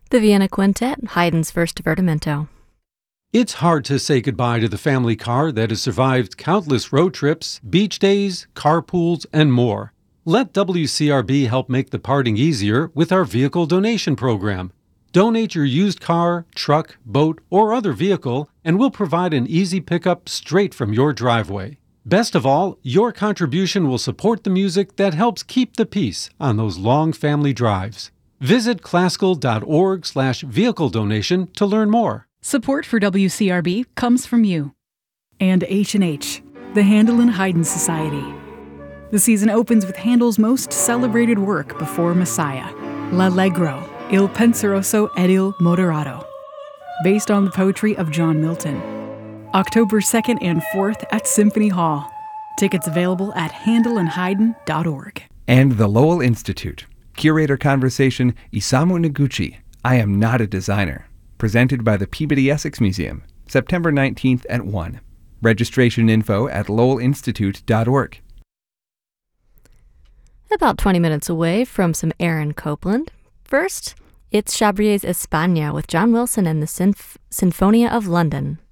The Vienna Quintet, Haydn's First Divertimento. It's hard to say goodbye to the family car that has survived countless road trips, beach days, carpools, and more. Let WCRB help make the parting easier with our vehicle donation program. Donate your used car, truck, boat, or other vehicle, and we'll provide an easy pickup straight from your driveway. Best of all, your contribution will support the music that helps keep the peace on those long family drives. Visit classical.org/vehicle donation to learn more. Support for WCRB comes from you. And H&H, the Handel and Haydn Society. The season opens with Handel's most celebrated work before Messiah, L'Allegro, Il Penseroso ed il Moderato, based on the poetry of John Milton. October 2nd and 4th at Symphony Hall. Tickets available at handelandhaydn.org. And the Lowell Institute. Curator Conversation Isamu Noguchi, I Am Not a Designer. Presented by the Peabody Essex Museum, September 19th at 1. Registration info at lowelinstitute.org. About 20 minutes away from some Aaron Copland. First, it's Chabrier's España with John Wilson and the Sinfonia of London.